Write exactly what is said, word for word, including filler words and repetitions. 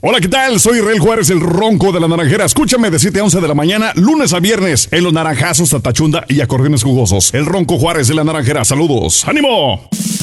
Hola, ¿qué tal? Soy Israel Juárez, el ronco de la naranjera. Escúchame de siete a once de la mañana, lunes a viernes, en los naranjazos, tatachunda y acordeones jugosos. El ronco Juárez de la naranjera. Saludos. ¡Ánimo!